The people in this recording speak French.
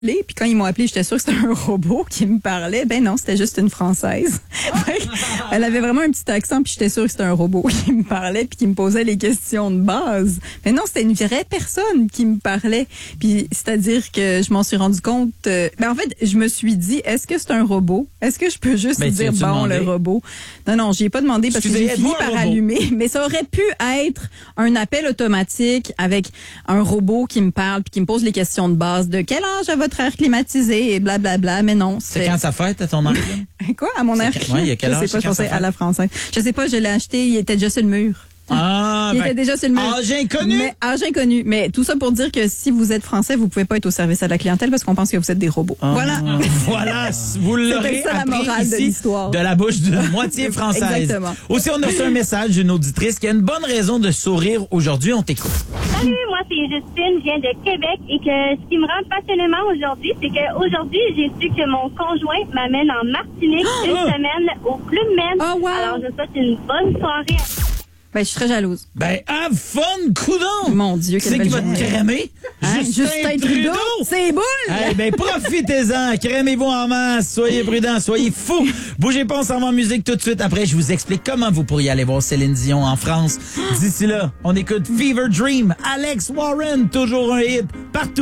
Puis quand ils m'ont appelé, j'étais sûre que c'était un robot qui me parlait. Ben non, c'était juste une Française. Elle avait vraiment un petit accent, puis j'étais sûre que c'était un robot qui me parlait puis qui me posait les questions de base. Mais non, c'était une vraie personne qui me parlait. Puis c'est-à-dire que je m'en suis rendu compte. En fait, je me suis dit, est-ce que c'est un robot? Est-ce que je peux juste dire bon, le robot? Non, j'y ai pas demandé parce que j'ai fini par allumer. Mais ça aurait pu être un appel automatique avec un robot qui me parle puis qui me pose les questions de base de quel âge a votre air climatisé et blablabla. Mais non, c'est quand ça fête à ton air? Quoi? À mon air climatisé? Oui, il y a quel âge? Je sais pas, je pensais à la française. Je sais pas, je l'ai acheté, il était déjà sur le mur. Il était déjà sur le mur. Âge inconnu. Âge inconnu. Mais tout ça pour dire que si vous êtes français, vous pouvez pas être au service à la clientèle parce qu'on pense que vous êtes des robots. Voilà. Voilà. Vous l'aurez ça, la morale ici de l'histoire. de la bouche d'une moitié française. Exactement. Aussi, on a reçu un message d'une auditrice qui a une bonne raison de sourire aujourd'hui. On t'écoute. Salut, moi c'est Justine, je viens de Québec et que ce qui me rend passionnément aujourd'hui, c'est qu'aujourd'hui, j'ai su que mon conjoint m'amène en Martinique une semaine au Club Med. Oh, wow. Alors, je souhaite une bonne soirée. Ben, je suis très jalouse. Ben, have fun, coudon! Mon Dieu, quelle belle journée. Qui va te cramer? Justin Trudeau! C'est boule! Eh ben, profitez-en! Crémez-vous en masse! Soyez prudents, soyez fous! Bougez pas, on s'en va en musique tout de suite. Après, je vous explique comment vous pourriez aller voir Céline Dion en France. D'ici là, on écoute Fever Dream, Alex Warren, toujours un hit, partout.